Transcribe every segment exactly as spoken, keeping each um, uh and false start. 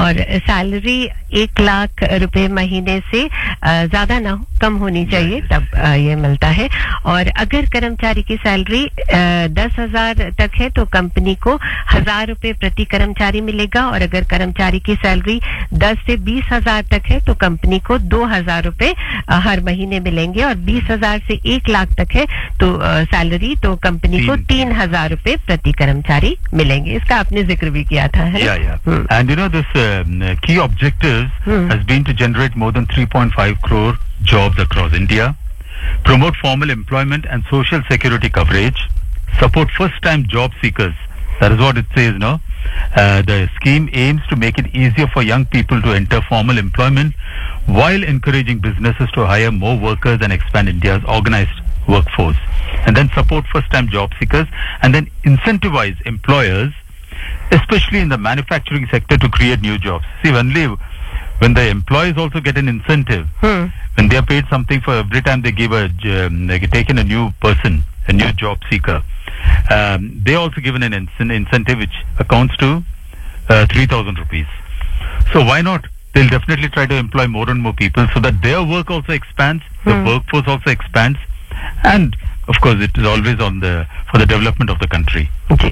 और सैलरी एक लाख रुपए महीने से ज्यादा ना हो, कम होनी चाहिए, तब ये मिलता है। और अगर कर्मचारी की सैलरी दस हजार तक है तो कंपनी को हजार रुपए प्रति कर्मचारी मिलेगा, और अगर कर्मचारी की सैलरी दस से बीस हजार तक है तो कंपनी को दो हजार रुपए हर महीने मिलेंगे, और बीस हजार से एक लाख तक है तो सैलरी तो कंपनी को तीन हजार रुपए प्रति कर्मचारी मिलेंगे। इसका आपने जिक्र भी किया था, है? Yeah, yeah. Hmm. And you know, this uh, key objectives hmm. has been to generate more than three point five crore jobs across India, promote formal employment and social security coverage, support first-time job seekers. That is what it says, no? Uh, the scheme aims to make it easier for young people to enter formal employment while encouraging businesses to hire more workers and expand India's organized workforce. And then support first-time job seekers, and then incentivize employers, especially in the manufacturing sector, to create new jobs. See, only when the employees also get an incentive, hmm. when they are paid something for every time they give a, um, they take in a new person, a new job seeker, um, they also given an in- incentive which accounts to uh, three thousand rupees. So why not? They'll definitely try to employ more and more people so that their work also expands, hmm. the workforce also expands, and of course it is always on the for the development of the country. Okay.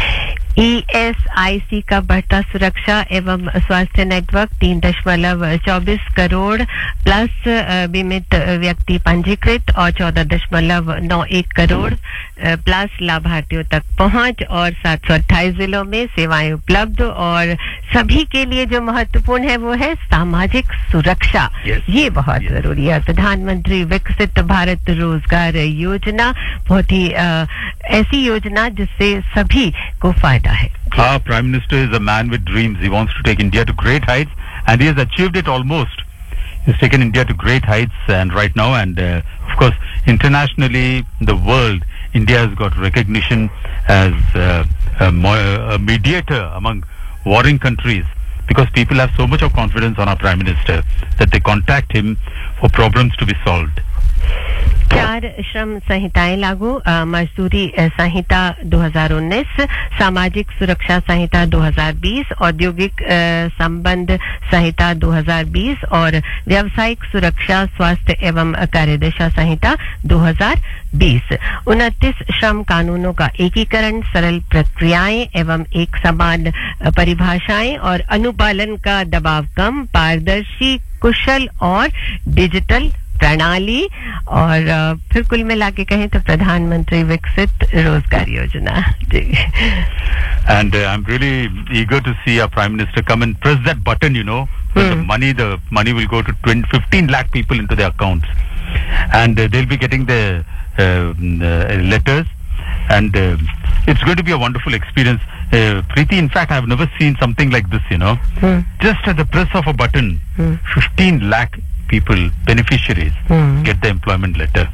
E S I सी का बढ़ता सुरक्षा एवं स्वास्थ्य network तीन दशमलव चौबीस crore plus बीमित व्यक्ति पंजीकृत और चौदह दशमलव नौ एक करोड़ प्लस लाभार्थियों तक पहुंच और सात सौ अट्ठाईस जिलों में सेवाएं उपलब्ध, और सभी के लिए जो महत्वपूर्ण है वो है सामाजिक सुरक्षा। yes. ये बहुत yes. जरूरी है। प्रधानमंत्री विकसित भारत रोजगार योजना बहुत ही आ, ऐसी योजना जिससे सभी को फायदा है। Our Prime Minister is a man with dreams. He wants to take India to great heights, and he has achieved it almost. He's taken India to great heights, and right now, and uh, of course, internationally, the world, India has got recognition as uh, a, mo- a mediator among warring countries, because people have so much of confidence on our Prime Minister that they contact him for problems to be solved. चार श्रम संहिताएं लागू, मजदूरी संहिता दो हज़ार उन्नीस, सामाजिक सुरक्षा संहिता दो हज़ार बीस, औद्योगिक संबंध संहिता दो हज़ार बीस और व्यावसायिक सुरक्षा स्वास्थ्य एवं कार्यदशा संहिता दो हज़ार बीस। उनतीस श्रम कानूनों का एकीकरण, सरल प्रक्रियाएं एवं एक समान परिभाषाएं और अनुपालन का दबाव कम, पारदर्शी, कुशल और डिजिटल प्रणाली, और फिर कुल मिला के कहें तो प्रधानमंत्री विकसित रोजगार योजना। And uh, I'm really eager to see our Prime Minister come and press that button, you know, when hmm. the money, the money will go to twenty, fifteen lakh people into their accounts, and uh, they'll be getting the uh, uh, letters, and uh, it's going to be a wonderful experience. Uh, Preeti, in fact, I've never seen something like this, you know. Hmm. Just at the press of a button, hmm. fifteen lakh people, beneficiaries, hmm. get the employment letter.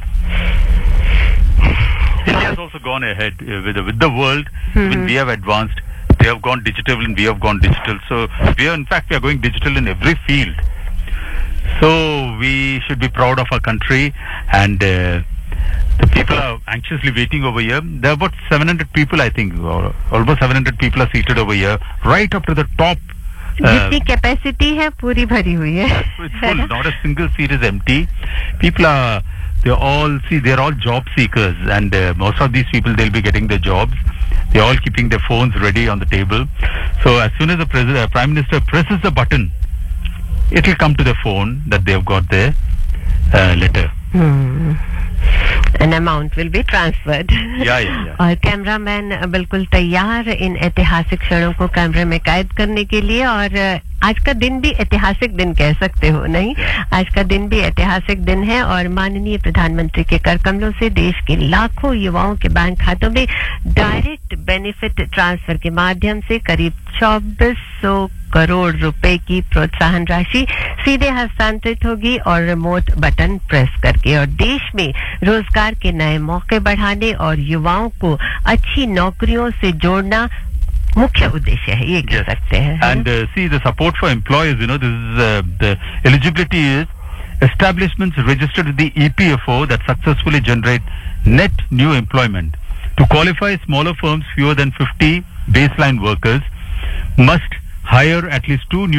India has also gone ahead uh, with, the, with the world. Hmm. When we have advanced, they have gone digital and we have gone digital. So we are, in fact, we are going digital in every field. So we should be proud of our country, and uh, the people are anxiously waiting over here. There are about seven hundred people, I think, or almost seven hundred people are seated over here, right up to the top. जितनी capacity है पूरी भरी हुई है। It's full. Not a single seat is empty. People are, they all see, they're all job seekers, and uh, most of these people, they'll be getting their jobs. They're all keeping their phones ready on the table. So as soon as the president, uh, Prime Minister presses the button, it will come to their phone that they have got their uh, letter. Hmm. An amount will be transferred. Yeah, yeah, yeah. और cameraman बिल्कुल तैयार इन ऐतिहासिक क्षणों को कैमरे में कैद करने के लिए, और आज का दिन भी ऐतिहासिक दिन कह सकते हो, नहीं? आज का दिन भी ऐतिहासिक दिन है, और माननीय प्रधानमंत्री के कर कमलों से देश के लाखों युवाओं के बैंक खातों में डायरेक्ट बेनिफिट ट्रांसफर के माध्यम से करीब चौबीस सौ करोड़ रुपए की प्रोत्साहन राशि सीधे हस्तांतरित होगी, और रिमोट बटन प्रेस करके, और देश में रोजगार के नए मौके बढ़ाने और युवाओं को अच्छी नौकरियों से जोड़ना मुख्य उद्देश्य है, ये कह सकते हैं। And uh, see, the support for employers, you know, this is uh, the eligibility is establishments registered with the E P F O that successfully generate net new employment. To qualify, smaller firms fewer than fifty baseline workers must hire at least two new